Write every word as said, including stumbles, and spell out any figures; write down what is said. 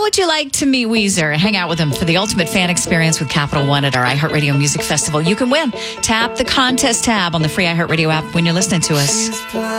would you like to meet Weezer and hang out with them for the ultimate fan experience with Capital One at our iHeartRadio Music Festival? You can win. Tap the contest tab on the free iHeartRadio app when you're listening to us.